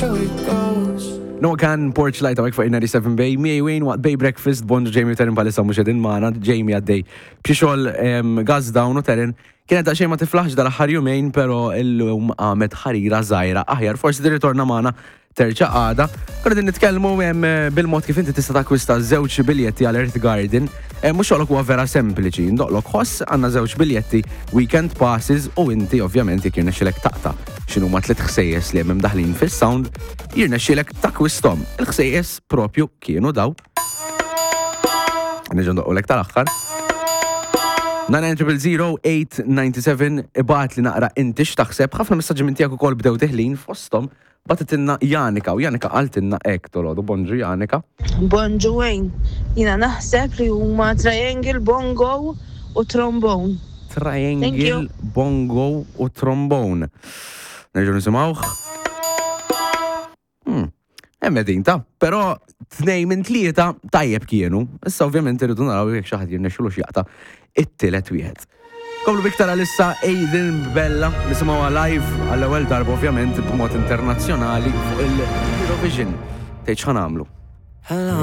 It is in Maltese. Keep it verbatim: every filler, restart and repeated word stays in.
how it goes. No kan Porch Light għawek fuq ninety-seven Bay, mi Wayne waqt Bay Breakfast, Bondu Jamie Terin palissa mux edin maħna, Jamie għaddej bxixol gaz down u Terin, kienet għaxej ma tiflaħx dal-ħar jumejn, pero il-lum għamet ħarira zaħira aħjar, forsi di-ritorna maħna terċa għada. Konna din nitkellmu bil-mod kif inti tista' takwista żewġ biljetti għal Earth Garden, mhux xogħlok huwa vera sempliċi, ndoqlok ħoss għandna żewġ biljetti weekend passes u inti ovvjament jekk jirnexxilek taqta' x'inhu ma tliet ħsejjes li hemm daħlin fis-sound, jirnexxilek takwisthom. Il-ħsejjes propju kienu daw. Neġa ndoqlek tal-aħħar. nine zero zero eight nine seven ibgħat li naqra inti x'taħseb, ħafna messaġġi minn tiegħek ukoll bdew teħlin fosthom. Batetinna Janika, u Janika għaltinna ek tolodu, bonġu Janika. Bonġu Wayne, jina naħseb li huma triangle, bongo u trombone. Triangle, bongo u trombone. Nerġu nisimawħ? Hmm, emmedin ta' pero tnej minn tlieta tajjeb kienu. Issa ovvjament irridu naraw jek xaħat jirnexxulu xjaqta it-tielet wieħed. Komplu biktar għalissa Aiden Bella, nisimawa live għall-ewwel darba ovvjament b'mod internazzjonali fuq il-Eurovision. Tgħid x'ħanamlu.